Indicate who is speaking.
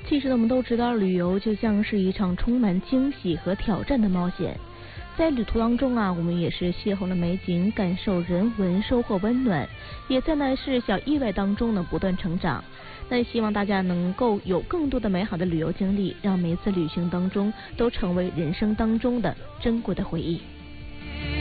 Speaker 1: 其实呢，我们都知道，旅游就像是一场充满惊喜和挑战的冒险。在旅途当中啊，我们也是邂逅了美景，感受人文，收获温暖，也在那是小意外当中呢不断成长。那也希望大家能够有更多的美好的旅游经历，让每次旅行当中都成为人生当中的珍贵的回忆。